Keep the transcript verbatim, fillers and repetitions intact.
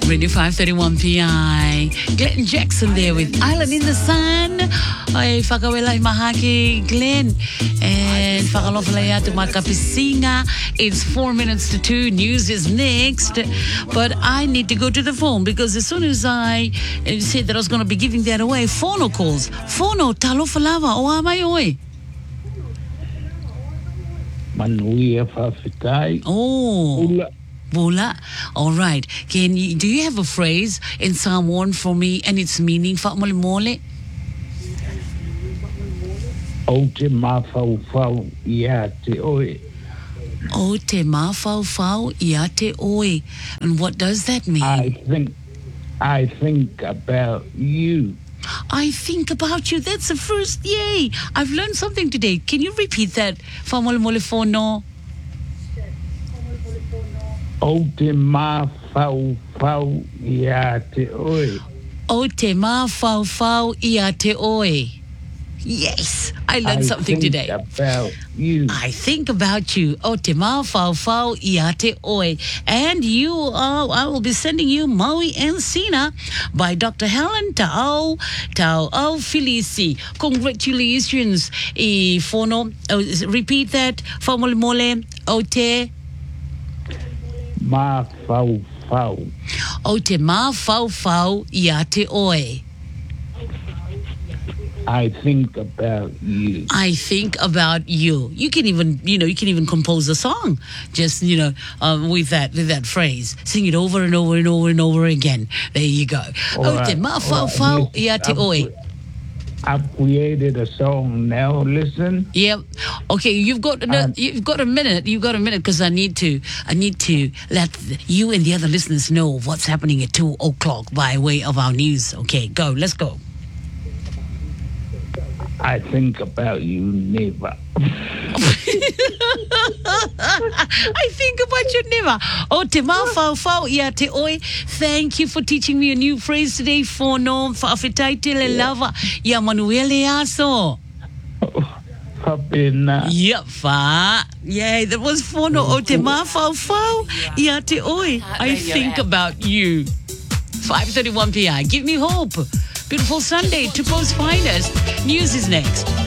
Radio five thirty-one P I. Glenn Jackson there with Island in the Sun. Ay, whakawela i mahaki, Glenn. And whakalofalaya to Makapisinga. It's four minutes to two. News is next. But I need to go to the phone because as soon as I said that I was going to be giving that away, Fono calls. Fono, talofalawa, o amai oi. Manuia Fafitai. Oh. Ula. Bula. All right. Can you, do you have a phrase in Psalm one for me and its meaning? Fa'amole mole? O te mawhauwhau ia te oe. O te mawhauwhau ia te oe. And what does that mean? I think, I think about you. I think about you. That's the first. Yay. I've learned something today. Can you repeat that? Fa'amole mole fono. O te mawhauwhau ia te oe. O te mawhauwhau ia te oe. Yes, I learned I something think today. about you. I think about you. O te mawhauwhau ia te oe. And you are, I will be sending you Maui and Sina by Doctor Helen Tau, Tau Au Felici. Congratulations, e fono. Oh, repeat that. Famole mole. O te. Mawhauwhau. O te mawhauwhau ia te oe. I think about you. I think about you. You can even, you know, you can even compose a song, just you know, um, with that with that phrase. Sing it over and over and over and over again. There you go. All O right, te all mawhauwhau right. ia te I've- oe. I've created a song now. Listen. Yep. Okay, you've got no, Um, you've got a minute. You've got a minute because I need to I need to let you and the other listeners know what's happening at two o'clock by way of our news. Okay, go. Let's go. I think about you never. I think about you never. O te mawhauwhau ia te oe. Thank you for teaching me a new phrase today. Fono whaafetai te le lava. Ia manuele aso. Papina. Yep, fa. Yay, that was fono. O te mawhauwhau ia te oe. I think about you. five thirty-one P I. Give me hope. Beautiful Sunday. Tupo's finest. News is next.